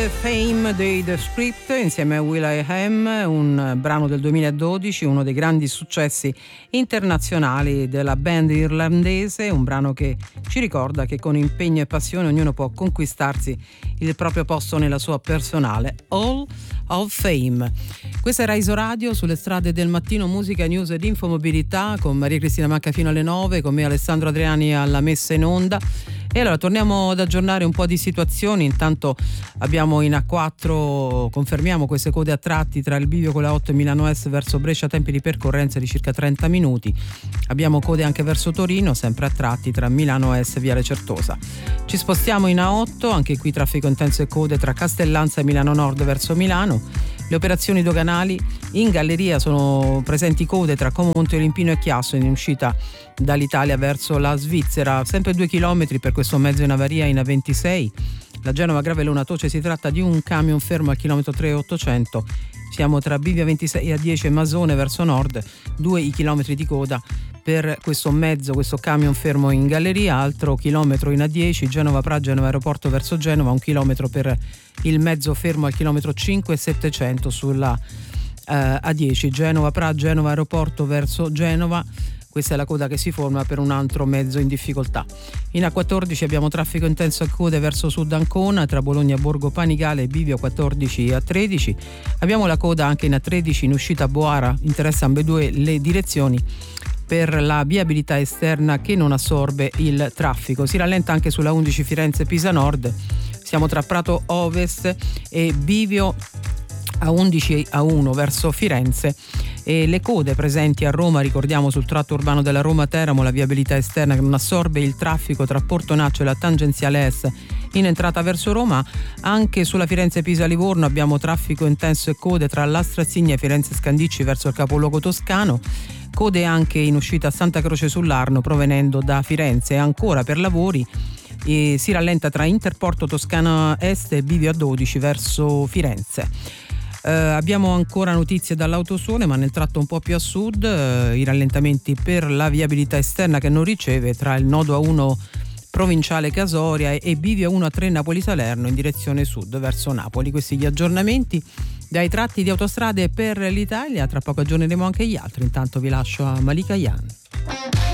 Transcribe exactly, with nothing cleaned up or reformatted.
Fame dei The Script insieme a will.i.am, un brano del duemiladodici, uno dei grandi successi internazionali della band irlandese, un brano che ci ricorda che con impegno e passione ognuno può conquistarsi il proprio posto nella sua personale Hall of Fame. Questa era Isoradio, sulle strade del mattino, musica, news ed infomobilità con Maria Cristina Manca fino alle nove, con me Alessandro Adriani alla messa in onda. E allora torniamo ad aggiornare un po' di situazioni. Intanto abbiamo in A quattro, confermiamo queste code a tratti tra il bivio con la otto e Milano Est verso Brescia, tempi di percorrenza di circa trenta minuti. Abbiamo code anche verso Torino, sempre a tratti tra Milano Est e Viale Certosa. Ci spostiamo in A otto, anche qui traffico intenso e code tra Castellanza e Milano Nord verso Milano. Le operazioni doganali in galleria, sono presenti code tra Como Monte Olimpino e Chiasso in uscita dall'Italia verso la Svizzera, sempre due chilometri per questo mezzo in avaria in A ventisei. La Genova Gravelona Toce, si tratta di un camion fermo al chilometro tre ottocento. Siamo tra Bivio A ventisei e A dieci e Masone verso nord, due i chilometri di coda per questo mezzo, questo camion fermo in galleria. Altro chilometro in A dieci, Genova Pra, Genova Aeroporto verso Genova, un chilometro per il mezzo fermo al chilometro cinque e settecento sulla eh, A dieci, Genova Pra, Genova Aeroporto verso Genova. Questa è la coda che si forma per un altro mezzo in difficoltà. In A quattordici abbiamo traffico intenso a code verso sud Ancona, tra Bologna Borgo Panigale e Bivio A quattordici e A tredici. Abbiamo la coda anche in A tredici in uscita Boara, interessa ambedue le direzioni per la viabilità esterna che non assorbe il traffico. Si rallenta anche sulla undici Firenze Pisa Nord, siamo tra Prato Ovest e Bivio A undici e A uno verso Firenze. E le code presenti a Roma, ricordiamo, sul tratto urbano della Roma-Teramo, la viabilità esterna che non assorbe il traffico tra Portonaccio e la tangenziale est in entrata verso Roma. Anche sulla Firenze-Pisa-Livorno abbiamo traffico intenso e code tra Lastrazzigna e Firenze-Scandicci verso il capoluogo toscano. Code anche in uscita a Santa Croce sull'Arno provenendo da Firenze. E ancora per lavori e si rallenta tra Interporto Toscana Est e Bivio A dodici verso Firenze. Uh, abbiamo ancora notizie dall'Autosole, ma nel tratto un po' più a sud, uh, i rallentamenti per la viabilità esterna che non riceve tra il nodo A uno provinciale Casoria e Bivio A uno A tre Napoli Salerno in direzione sud verso Napoli. Questi gli aggiornamenti dai tratti di autostrade per l'Italia. Tra poco aggiorneremo anche gli altri, intanto vi lascio a Malika Yan.